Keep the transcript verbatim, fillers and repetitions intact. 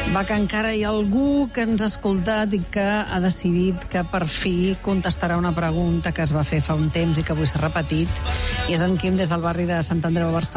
Va, que encara hi ha algú que ens ha escoltat i que ha decidit que per fi contestarà una pregunta que es va fer fa un temps i que avui s'ha repetit. I és en Quim, des del barri de Sant Andreu a Barcelona.